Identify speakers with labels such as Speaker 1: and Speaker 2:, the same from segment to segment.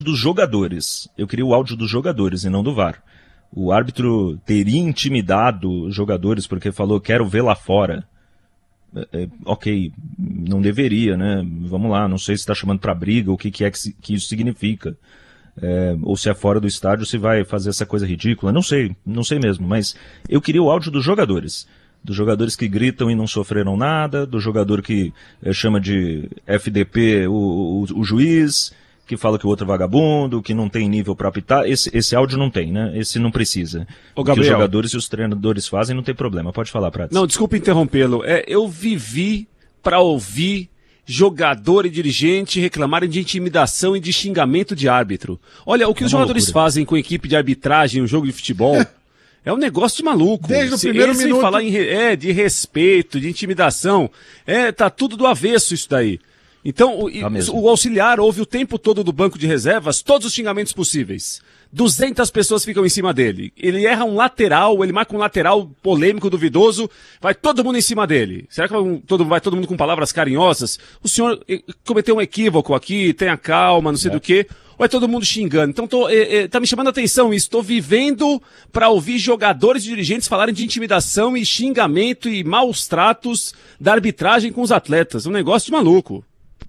Speaker 1: dos jogadores. Eu queria o áudio dos jogadores e não do VAR. O árbitro teria intimidado os jogadores porque falou, quero ver lá fora. Ok, não deveria, né? Vamos lá, não sei se está chamando para briga, o que que isso significa. Ou se é fora do estádio, se vai fazer essa coisa ridícula. Não sei mesmo, mas eu queria o áudio dos jogadores que gritam e não sofreram nada, do jogador que chama de FDP o juiz, que fala que o outro é vagabundo, que não tem nível para apitar. Esse áudio não tem, né? Esse não precisa. O que os jogadores e os treinadores fazem não tem problema. Pode falar, Prats.
Speaker 2: Não, desculpa interrompê-lo. Eu vivi para ouvir jogador e dirigente reclamarem de intimidação e de xingamento de árbitro. Olha, o que os jogadores fazem com a equipe de arbitragem no jogo de futebol é um negócio de maluco.
Speaker 3: Desde o primeiro minuto.
Speaker 2: Falar de respeito, de intimidação, tá tudo do avesso isso daí. Então, o auxiliar ouve o tempo todo do banco de reservas todos os xingamentos possíveis. 200 pessoas ficam em cima dele. Ele erra um lateral, ele marca um lateral polêmico, duvidoso, vai todo mundo em cima dele. Será que vai todo mundo com palavras carinhosas? O senhor cometeu um equívoco aqui, tenha calma, não sei do que. Ou é todo mundo xingando? Então tá me chamando a atenção isso. Estou vivendo para ouvir jogadores e dirigentes falarem de intimidação e xingamento e maus tratos da arbitragem com os atletas. Um negócio de maluco.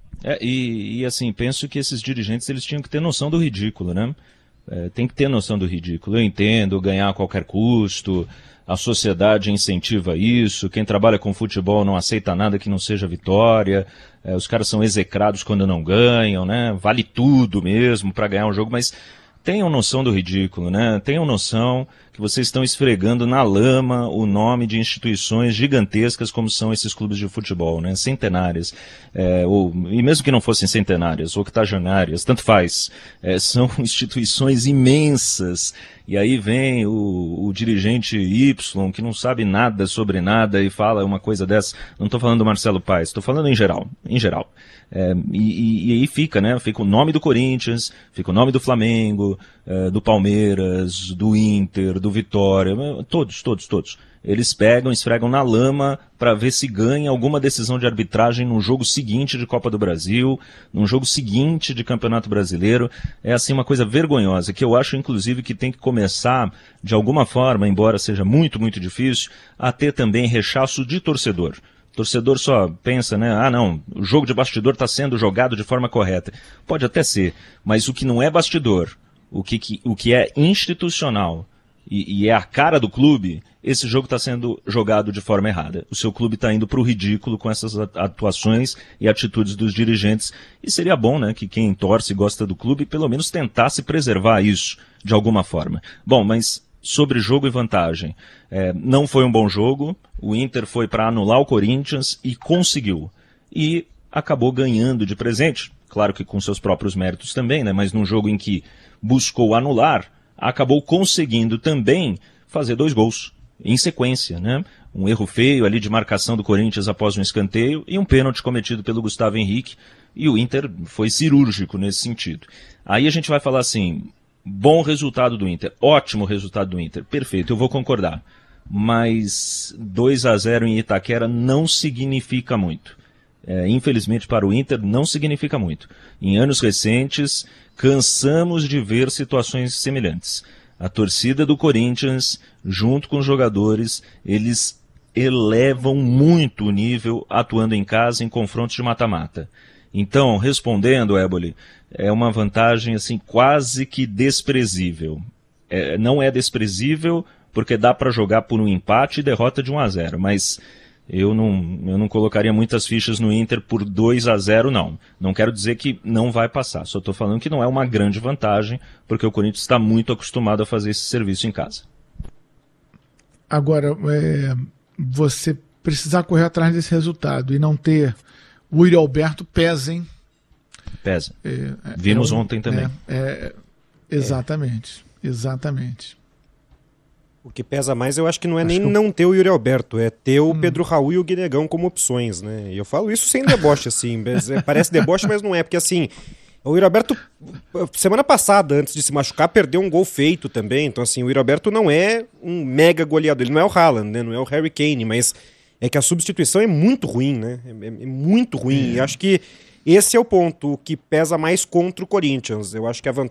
Speaker 1: E assim, penso que esses dirigentes eles tinham que ter noção do ridículo, né? Tem que ter noção do ridículo. Eu entendo, ganhar a qualquer custo, a sociedade incentiva isso, quem trabalha com futebol não aceita nada que não seja vitória, os caras são execrados quando não ganham, né? Vale tudo mesmo para ganhar um jogo, mas tenham noção do ridículo, né? Tenham noção que vocês estão esfregando na lama o nome de instituições gigantescas como são esses clubes de futebol, né? Centenárias, e mesmo que não fossem centenárias, octogenárias, tanto faz, são instituições imensas. E aí vem o dirigente Y, que não sabe nada sobre nada e fala uma coisa dessa. Não estou falando do Marcelo Paes, estou falando em geral. E aí fica, né? Fica o nome do Corinthians, fica o nome do Flamengo, do Palmeiras, do Inter, do Vitória, todos. Eles pegam, esfregam na lama para ver se ganha alguma decisão de arbitragem no jogo seguinte de Copa do Brasil, no jogo seguinte de Campeonato Brasileiro. É assim uma coisa vergonhosa, que eu acho inclusive que tem que começar, de alguma forma, embora seja muito, muito difícil, a ter também rechaço de torcedor. O torcedor só pensa, né? O jogo de bastidor está sendo jogado de forma correta. Pode até ser, mas o que não é bastidor, o que é institucional e é a cara do clube, esse jogo está sendo jogado de forma errada. O seu clube está indo para o ridículo com essas atuações e atitudes dos dirigentes. E seria bom, né, que quem torce e gosta do clube pelo menos tentasse preservar isso de alguma forma. Bom, mas sobre jogo e vantagem. Não foi um bom jogo, o Inter foi para anular o Corinthians e conseguiu. E acabou ganhando de presente, claro que com seus próprios méritos também, né? Mas num jogo em que buscou anular, acabou conseguindo também fazer 2 gols em sequência, né? Um erro feio ali de marcação do Corinthians após um escanteio e um pênalti cometido pelo Gustavo Henrique, e o Inter foi cirúrgico nesse sentido. Aí a gente vai falar assim, bom resultado do Inter, ótimo resultado do Inter, perfeito, eu vou concordar. Mas 2-0 em Itaquera não significa muito. Infelizmente para o Inter não significa muito. Em anos recentes, cansamos de ver situações semelhantes. A torcida do Corinthians, junto com os jogadores, eles elevam muito o nível atuando em casa em confrontos de mata-mata. Então, respondendo, Éboli, é uma vantagem assim quase que desprezível. Não é desprezível porque dá para jogar por um empate e derrota de 1-0, mas eu não colocaria muitas fichas no Inter por 2-0, não. Não quero dizer que não vai passar, só estou falando que não é uma grande vantagem, porque o Corinthians está muito acostumado a fazer esse serviço em casa.
Speaker 3: Agora, você precisar correr atrás desse resultado e não ter o Yuri Alberto pesa, hein?
Speaker 1: Pesa. Vimos ontem também.
Speaker 3: Exatamente.
Speaker 4: O que pesa mais eu acho que não é não ter o Yuri Alberto, é ter o Pedro Raul e o Guinegão como opções, né? E eu falo isso sem deboche, assim, parece deboche, mas não é, porque assim, o Yuri Alberto, semana passada, antes de se machucar, perdeu um gol feito também, então assim, o Yuri Alberto não é um mega goleador, ele não é o Haaland, né? Não é o Harry Kane, mas é que a substituição é muito ruim, né? É muito ruim, e acho que esse é o ponto que pesa mais contra o Corinthians. Eu acho que a vantagem